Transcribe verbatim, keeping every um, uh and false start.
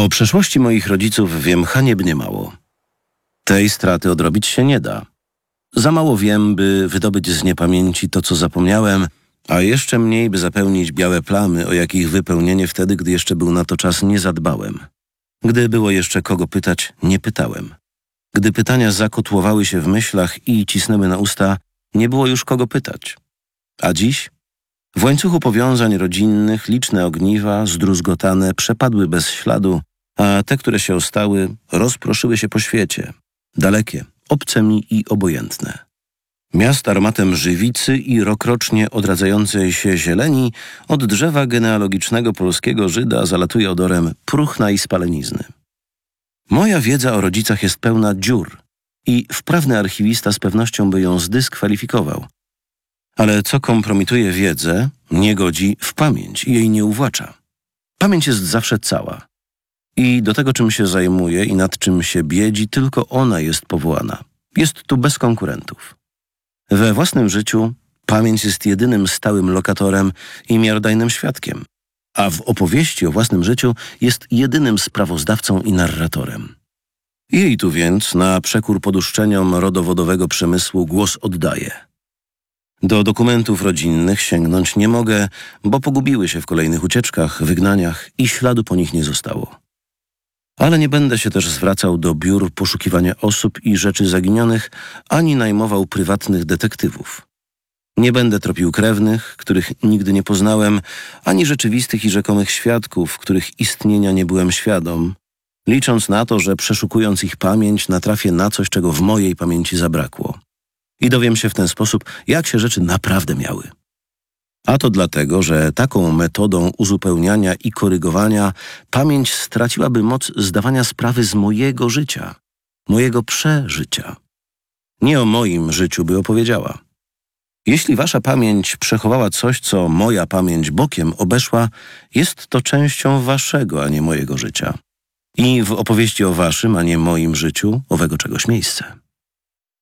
O przeszłości moich rodziców wiem haniebnie mało. Tej straty odrobić się nie da. Za mało wiem, by wydobyć z niepamięci to, co zapomniałem, a jeszcze mniej, by zapełnić białe plamy, o jakich wypełnienie wtedy, gdy jeszcze był na to czas, nie zadbałem. Gdy było jeszcze kogo pytać, nie pytałem. Gdy pytania zakotłowały się w myślach i cisnęły na usta, nie było już kogo pytać. A dziś? W łańcuchu powiązań rodzinnych liczne ogniwa, zdruzgotane, przepadły bez śladu, a te, które się ostały, rozproszyły się po świecie. Dalekie, obce mi i obojętne. Miast aromatem żywicy i rokrocznie odradzającej się zieleni od drzewa genealogicznego polskiego Żyda zalatuje odorem próchna i spalenizny. Moja wiedza o rodzicach jest pełna dziur i wprawny archiwista z pewnością by ją zdyskwalifikował. Ale co kompromituje wiedzę, nie godzi w pamięć i jej nie uwłacza. Pamięć jest zawsze cała. I do tego, czym się zajmuje i nad czym się biedzi, tylko ona jest powołana. Jest tu bez konkurentów. We własnym życiu pamięć jest jedynym stałym lokatorem i miarodajnym świadkiem, a w opowieści o własnym życiu jest jedynym sprawozdawcą i narratorem. Jej tu więc, na przekór poduszczeniom rodowodowego przemysłu, głos oddaje. Do dokumentów rodzinnych sięgnąć nie mogę, bo pogubiły się w kolejnych ucieczkach, wygnaniach i śladu po nich nie zostało. Ale nie będę się też zwracał do biur poszukiwania osób i rzeczy zaginionych, ani najmował prywatnych detektywów. Nie będę tropił krewnych, których nigdy nie poznałem, ani rzeczywistych i rzekomych świadków, których istnienia nie byłem świadom, licząc na to, że przeszukując ich pamięć natrafię na coś, czego w mojej pamięci zabrakło. I dowiem się w ten sposób, jak się rzeczy naprawdę miały. A to dlatego, że taką metodą uzupełniania i korygowania pamięć straciłaby moc zdawania sprawy z mojego życia, mojego przeżycia. Nie o moim życiu by opowiedziała. Jeśli wasza pamięć przechowała coś, co moja pamięć bokiem obeszła, jest to częścią waszego, a nie mojego życia. I w opowieści o waszym, a nie moim życiu, owego czegoś miejsce.